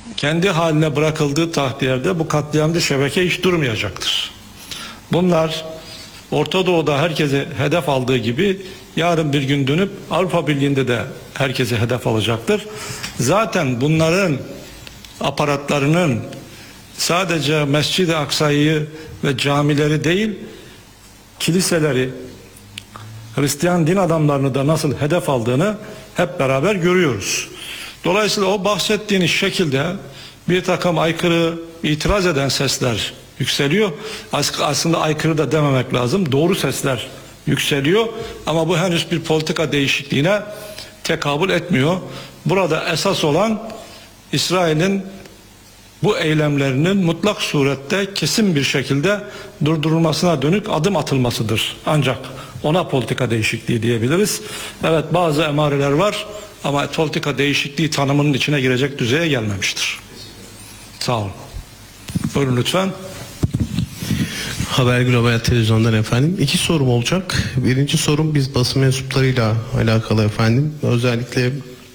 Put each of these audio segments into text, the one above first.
kendi haline bırakıldığı takdirde bu katliamcı şebeke hiç durmayacaktır. Bunlar Orta Doğu'da herkese hedef aldığı gibi yarın bir gün dönüp Avrupa Birliği'nde de herkese hedef alacaktır. Zaten bunların aparatlarının sadece Mescid-i Aksa'yı ve camileri değil, kiliseleri, Hristiyan din adamlarını da nasıl hedef aldığını hep beraber görüyoruz. Dolayısıyla o bahsettiğiniz şekilde bir takım aykırı, itiraz eden sesler yükseliyor. Aslında aykırı da dememek lazım. Doğru sesler yükseliyor. Ama bu henüz bir politika değişikliğine tekabül etmiyor. Burada esas olan İsrail'in bu eylemlerinin mutlak surette kesin bir şekilde durdurulmasına dönük adım atılmasıdır. Ancak ona politika değişikliği diyebiliriz. Evet, bazı emareler var ama politika değişikliği tanımının içine girecek düzeye gelmemiştir. Sağ olun. Buyurun lütfen. Haber Global Televizyon'dan efendim. 2 sorum olacak. Birinci sorum biz basın mensuplarıyla alakalı efendim. Özellikle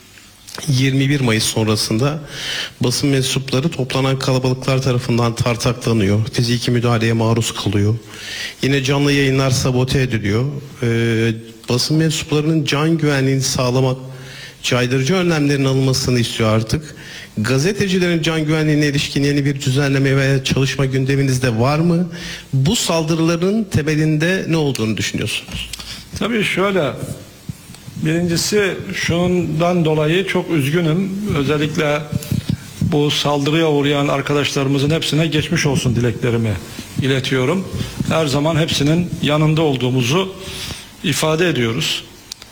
21 Mayıs sonrasında basın mensupları toplanan kalabalıklar tarafından tartaklanıyor. Fiziki müdahaleye maruz kalıyor. Yine canlı yayınlar sabote ediliyor. Basın mensuplarının can güvenliğini sağlamak, caydırıcı önlemlerin alınmasını istiyor artık. Gazetecilerin can güvenliğine ilişkin yeni bir düzenleme veya çalışma gündeminizde var mı? Bu saldırıların temelinde ne olduğunu düşünüyorsunuz? Tabii şöyle, birincisi şundan dolayı çok üzgünüm. Özellikle bu saldırıya uğrayan arkadaşlarımızın hepsine geçmiş olsun dileklerimi iletiyorum. Her zaman hepsinin yanında olduğumuzu ifade ediyoruz.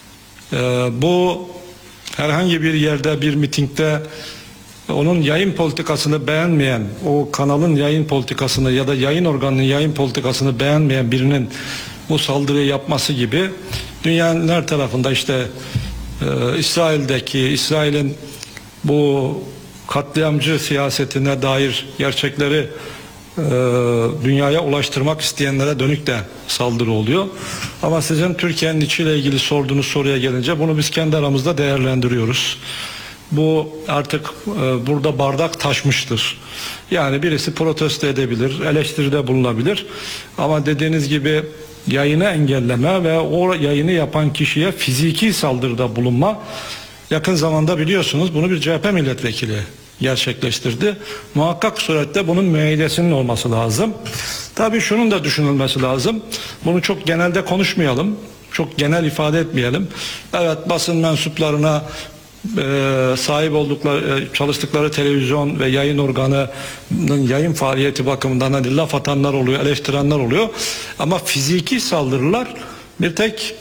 Bu herhangi bir yerde, bir mitingde onun yayın politikasını beğenmeyen, o kanalın yayın politikasını ya da yayın organının yayın politikasını beğenmeyen birinin bu saldırıyı yapması gibi dünyanın her tarafında işte İsrail'in bu katliamcı siyasetine dair gerçekleri dünyaya ulaştırmak isteyenlere dönük de saldırı oluyor. Ama sizin Türkiye'nin içiyle ilgili sorduğunuz soruya gelince bunu biz kendi aramızda değerlendiriyoruz. Bu artık burada bardak taşmıştır. Yani birisi protesto edebilir, eleştiride bulunabilir. Ama dediğiniz gibi yayını engelleme ve o yayını yapan kişiye fiziki saldırıda bulunma, yakın zamanda biliyorsunuz bunu bir CHP milletvekili gerçekleştirdi. Muhakkak surette bunun müeyyidesinin olması lazım. Tabii şunun da düşünülmesi lazım. Bunu çok genelde konuşmayalım. Çok genel ifade etmeyelim. Evet, basın mensuplarına sahip oldukları, çalıştıkları televizyon ve yayın organının yayın faaliyeti bakımından hani laf atanlar oluyor, eleştirenler oluyor. Ama fiziki saldırılar bir tek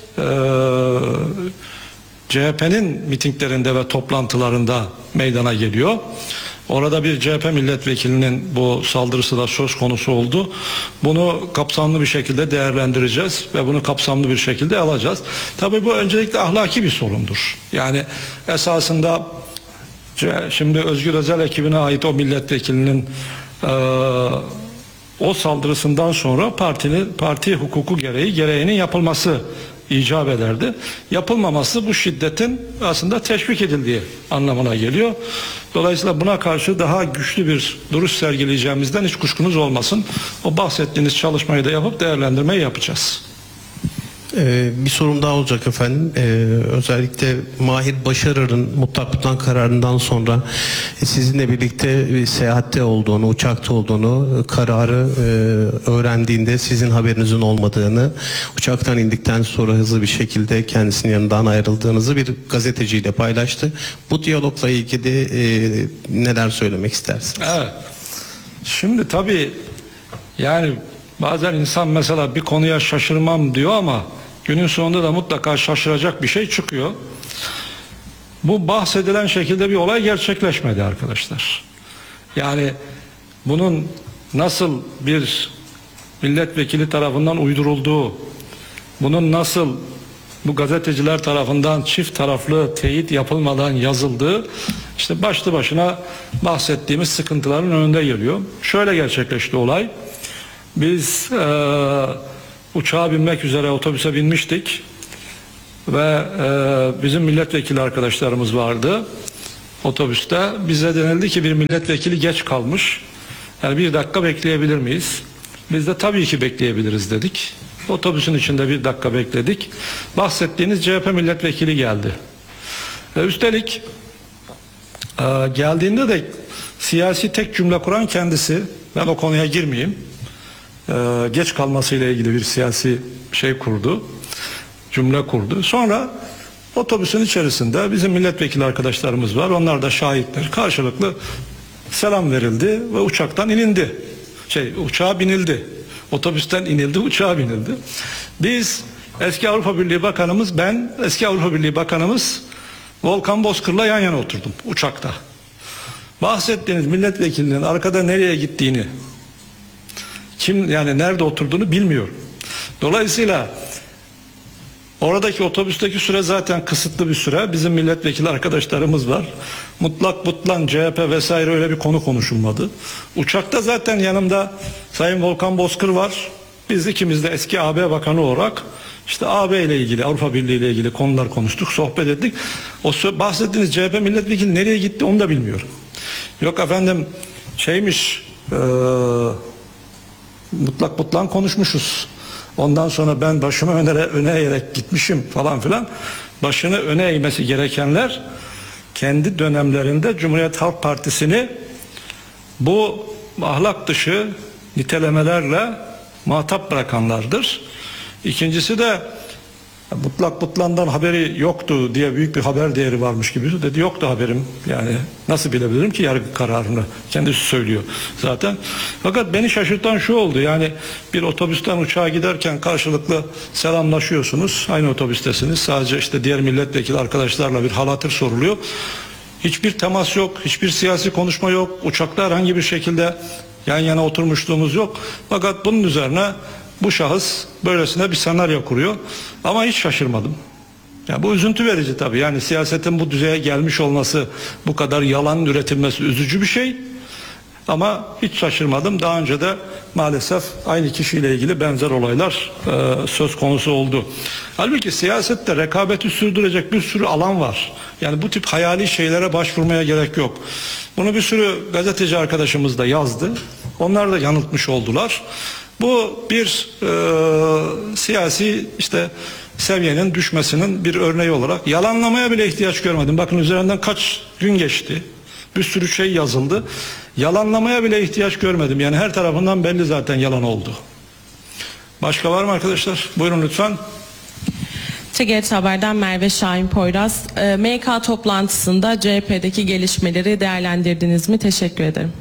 CHP'nin mitinglerinde ve toplantılarında meydana geliyor. Orada bir CHP milletvekilinin bu saldırısı da söz konusu oldu. Bunu kapsamlı bir şekilde değerlendireceğiz ve bunu kapsamlı bir şekilde alacağız. Tabii bu öncelikle ahlaki bir sorundur. Yani esasında şimdi Özgür Özel ekibine ait o milletvekilinin o saldırısından sonra parti hukuku gereğinin yapılması icap ederdi. Yapılmaması bu şiddetin aslında teşvik edildiği anlamına geliyor. Dolayısıyla buna karşı daha güçlü bir duruş sergileyeceğimizden hiç kuşkunuz olmasın. O bahsettiğiniz çalışmayı da yapıp değerlendirmeyi yapacağız. Bir sorum daha olacak efendim. Özellikle Mahir Başarır'ın mutlaklıktan kararından sonra sizinle birlikte bir seyahatte olduğunu, uçakta olduğunu, kararı öğrendiğinde sizin haberinizin olmadığını, uçaktan indikten sonra hızlı bir şekilde kendisinin yanından ayrıldığınızı bir gazeteciyle paylaştı. Bu diyalogla ilgili neler söylemek istersiniz? Evet. Şimdi tabii yani bazen insan mesela bir konuya şaşırmam diyor ama günün sonunda da mutlaka şaşıracak bir şey çıkıyor. Bu bahsedilen şekilde bir olay gerçekleşmedi arkadaşlar. Yani bunun nasıl bir milletvekili tarafından uydurulduğu, bunun nasıl bu gazeteciler tarafından çift taraflı teyit yapılmadan yazıldığı, işte başlı başına bahsettiğimiz sıkıntıların önünde geliyor. Şöyle gerçekleşti olay. Biz uçağa binmek üzere otobüse binmiştik ve bizim milletvekili arkadaşlarımız vardı. otobüste. Bize denildi ki bir milletvekili geç kalmış. Yani bir dakika bekleyebilir miyiz? Biz de tabii ki bekleyebiliriz dedik. Otobüsün içinde bir dakika bekledik. Bahsettiğiniz CHP milletvekili geldi. Üstelik geldiğinde de siyasi tek cümle kuran kendisi. Ben o konuya girmeyeyim. Geç kalmasıyla ilgili bir siyasi şey kurdu. Cümle kurdu. Sonra otobüsün içerisinde bizim milletvekili arkadaşlarımız var. Onlar da şahitler. Karşılıklı selam verildi ve uçaktan inildi. Uçağa binildi. Otobüsten inildi, uçağa binildi. Biz eski Avrupa Birliği Bakanımız, ben eski Avrupa Birliği Bakanımız Volkan Bozkır'la yan yana oturdum uçakta. Bahsettiğiniz milletvekilinin arkada nereye gittiğini, kim yani nerede oturduğunu bilmiyorum. Dolayısıyla oradaki otobüsteki süre zaten kısıtlı bir süre. Bizim milletvekili arkadaşlarımız var. Mutlak butlan CHP vesaire öyle bir konu konuşulmadı. Uçakta zaten yanımda Sayın Volkan Bozkır var. Biz ikimiz de eski AB Bakanı olarak işte AB ile ilgili, Avrupa Birliği ile ilgili konular konuştuk, sohbet ettik. O bahsettiğiniz CHP milletvekili nereye gitti onu da bilmiyorum. Yok efendim mutlak butlan konuşmuşuz. Ondan sonra ben başımı öne eğerek gitmişim falan filan. Başını öne eğmesi gerekenler kendi dönemlerinde Cumhuriyet Halk Partisi'ni bu ahlak dışı nitelemelerle muhatap bırakanlardır. İkincisi de mutlak butlandan haberi yoktu diye büyük bir haber değeri varmış gibi dedi. Yoktu haberim. Yani nasıl bilebilirim ki yargı kararını? Kendisi söylüyor zaten. Fakat beni şaşırtan şu oldu. Yani bir otobüsten uçağa giderken karşılıklı selamlaşıyorsunuz. Aynı otobüstesiniz. Sadece işte diğer milletvekili arkadaşlarla bir hal hatır soruluyor. Hiçbir temas yok. Hiçbir siyasi konuşma yok. Uçakta herhangi bir şekilde yan yana oturmuşluğumuz yok. Fakat bunun üzerine bu şahıs böylesine bir senaryo kuruyor. Ama hiç şaşırmadım. Ya bu üzüntü verici tabii. Yani siyasetin bu düzeye gelmiş olması, bu kadar yalan üretilmesi üzücü bir şey. Ama hiç şaşırmadım. Daha önce de maalesef aynı kişiyle ilgili benzer olaylar söz konusu oldu. Halbuki siyasette rekabeti sürdürecek bir sürü alan var. Yani bu tip hayali şeylere başvurmaya gerek yok. Bunu bir sürü gazeteci arkadaşımız da yazdı. Onlar da yanıltmış oldular. Bu bir siyasi seviyenin düşmesinin bir örneği olarak yalanlamaya bile ihtiyaç görmedim. Bakın üzerinden kaç gün geçti. Bir sürü şey yazıldı. Yalanlamaya bile ihtiyaç görmedim. Yani her tarafından belli zaten yalan oldu. Başka var mı arkadaşlar? Buyurun lütfen. TGRT Haber'den Merve Şahin Poyraz. MYK toplantısında CHP'deki gelişmeleri değerlendirdiniz mi? Teşekkür ederim.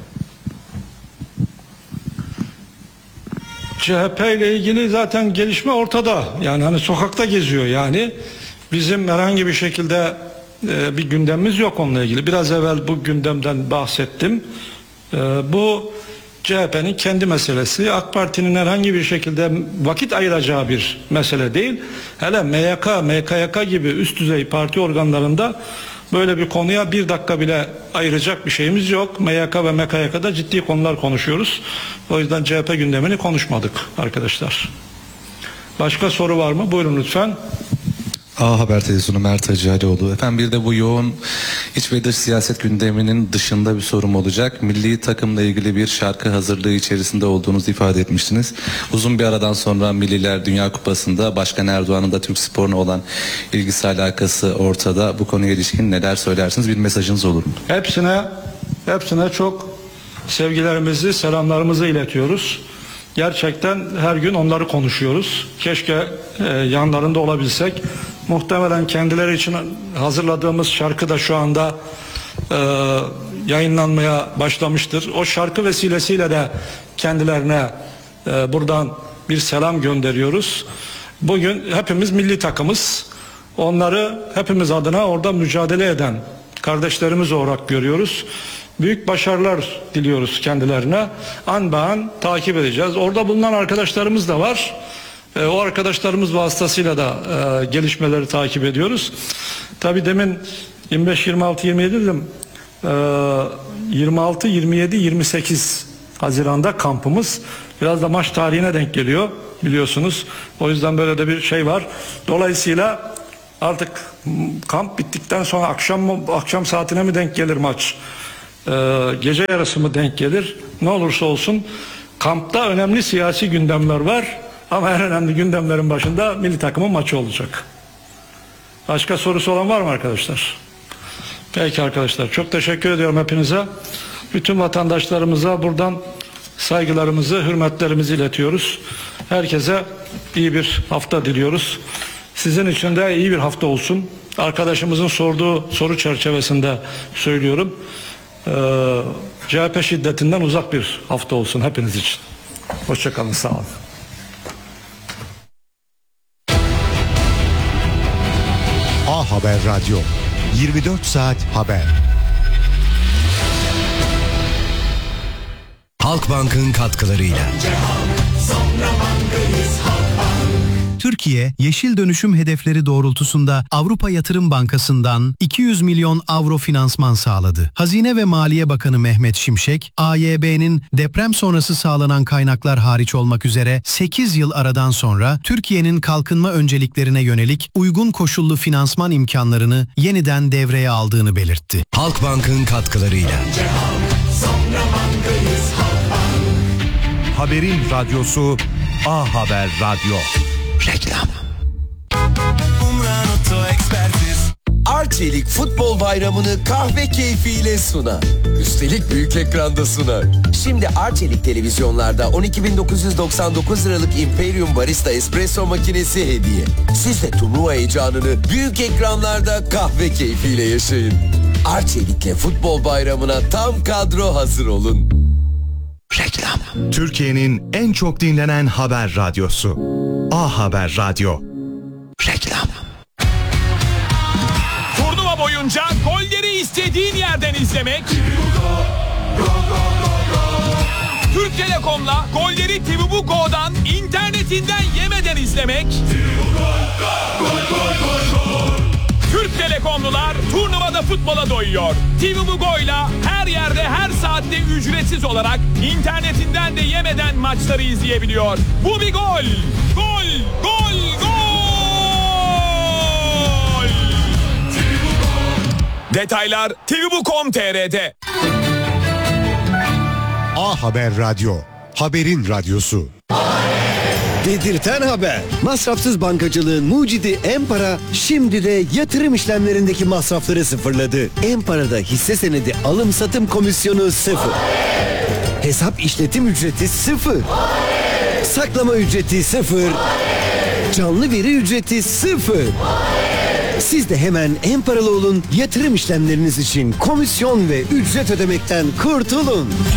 CHP ile ilgili zaten gelişme ortada. Yani hani sokakta geziyor yani. Bizim herhangi bir şekilde bir gündemimiz yok onunla ilgili. Biraz evvel bu gündemden bahsettim. Bu CHP'nin kendi meselesi. AK Parti'nin herhangi bir şekilde vakit ayıracağı bir mesele değil. Hele MYK, MKYK gibi üst düzey parti organlarında böyle bir konuya bir dakika bile ayıracak bir şeyimiz yok. MYK ve MKYK'da ciddi konular konuşuyoruz. O yüzden CHP gündemini konuşmadık arkadaşlar. Başka soru var mı? Buyurun lütfen. A Haber Televizyonu Mert Hacıalioğlu. Efendim bir de bu yoğun iç ve dış siyaset gündeminin dışında bir sorum olacak. Milli takımla ilgili bir şarkı hazırlığı içerisinde olduğunuzu ifade etmiştiniz. Uzun bir aradan sonra Milliler Dünya Kupası'nda Başkan Erdoğan'ın da Türk sporuna olan ilgisi alakası ortada. Bu konuya ilişkin neler söylersiniz? Bir mesajınız olur mu? Hepsine çok sevgilerimizi, selamlarımızı iletiyoruz. Gerçekten her gün onları konuşuyoruz. Keşke yanlarında olabilsek. Muhtemelen kendileri için hazırladığımız şarkı da şu anda yayınlanmaya başlamıştır. O şarkı vesilesiyle de kendilerine buradan bir selam gönderiyoruz. Bugün hepimiz milli takımız. Onları hepimiz adına orada mücadele eden kardeşlerimiz olarak görüyoruz. Büyük başarılar diliyoruz kendilerine. An be an takip edeceğiz. Orada bulunan arkadaşlarımız da var. O arkadaşlarımız vasıtasıyla da gelişmeleri takip ediyoruz. Tabii demin 25, 26, 27 dedim. 26, 27, 28 Haziran'da kampımız. Biraz da maç tarihine denk geliyor biliyorsunuz. O yüzden böyle de bir şey var. Dolayısıyla Artık kamp bittikten sonra akşam saatine mi denk gelir maç? Gece yarısı mı denk gelir? Ne olursa olsun kampta önemli siyasi gündemler var. Ama en önemli gündemlerin başında milli takımın maçı olacak. Başka sorusu olan var mı arkadaşlar? Peki arkadaşlar, çok teşekkür ediyorum hepinize. Bütün vatandaşlarımıza buradan saygılarımızı, hürmetlerimizi iletiyoruz. Herkese iyi bir hafta diliyoruz. Sizin için de iyi bir hafta olsun. Arkadaşımızın sorduğu soru çerçevesinde söylüyorum. CHP şiddetinden uzak bir hafta olsun hepiniz için. Hoşça kalın, sağ olun. A Haber Radyo, 24 saat haber. Halkbank'ın katkılarıyla. Türkiye, yeşil dönüşüm hedefleri doğrultusunda Avrupa Yatırım Bankası'ndan 200 milyon avro finansman sağladı. Hazine ve Maliye Bakanı Mehmet Şimşek, AYB'nin deprem sonrası sağlanan kaynaklar hariç olmak üzere 8 yıl aradan sonra Türkiye'nin kalkınma önceliklerine yönelik uygun koşullu finansman imkanlarını yeniden devreye aldığını belirtti. Halkbank'ın katkılarıyla. Haberin radyosu A Haber Radyo. Reklam. Arçelik Futbol Bayramı'nı kahve keyfiyle sunar. Üstelik büyük ekranda sunar. Şimdi Arçelik televizyonlarda 12.999 liralık Imperium Barista Espresso makinesi hediye. Siz de turnuva heyecanını büyük ekranlarda kahve keyfiyle yaşayın. Arçelik'le Futbol Bayramı'na tam kadro hazır olun. Reklam. Türkiye'nin en çok dinlenen haber radyosu. A Haber Radyo. Reklam. Turnuva boyunca golleri istediğin yerden izlemek. Türk Telekom'la golleri TV Go'dan internetinden yemeden izlemek. Türk Telekomlular turnuvada futbola doyuyor. TV Go'yla her yerde her saatte ücretsiz olarak internetinden de yemeden maçları izleyebiliyor. Bu bir gol. Gol, gol, gol. Detaylar tvbu.com.tr'de. A Haber Radyo. Haberin radyosu. Dedirten haber. Masrafsız bankacılığın mucidi Empara şimdi de yatırım işlemlerindeki masrafları sıfırladı. Empara'da hisse senedi alım satım komisyonu 0. Hesap işletim ücreti 0. Saklama ücreti 0. Canlı veri ücreti 0. Siz de hemen Emparalı olun, yatırım işlemleriniz için komisyon ve ücret ödemekten kurtulun.